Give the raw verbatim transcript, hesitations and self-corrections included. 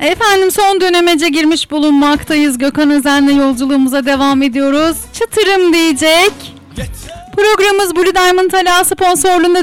Efendim son dönemece girmiş bulunmaktayız. Gökhan Özen'le yolculuğumuza devam ediyoruz. Çıtırım diyecek. Programımız Blue Diamond Hala sponsorluğunda